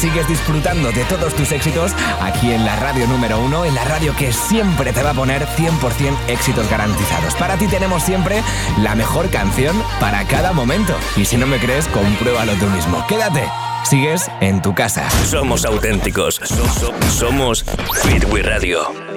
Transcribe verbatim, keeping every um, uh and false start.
sigues disfrutando de todos tus éxitos aquí en la radio número uno, en la radio que siempre te va a poner cien por ciento éxitos garantizados. Para ti tenemos siempre la mejor canción para cada momento. Y si no me crees, compruébalo tú mismo. Quédate, sigues en tu casa. Somos auténticos, so- so- somos Hit We Radio.